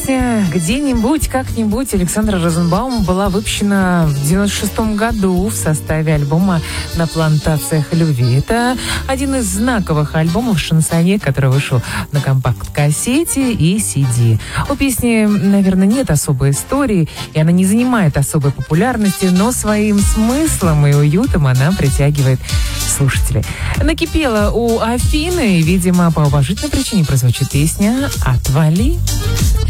Песня «Где-нибудь, как-нибудь» Александра Розенбаума была выпущена в 96 году в составе альбома «На плантациях любви». Это один из знаковых альбомов шансонье, который вышел на компакт-кассете и CD. У песни, наверное, нет особой истории, и она не занимает особой популярности, но своим смыслом и уютом она притягивает слушателей. Накипело у Афины, и, видимо, по уважительной причине прозвучит песня «Отвали».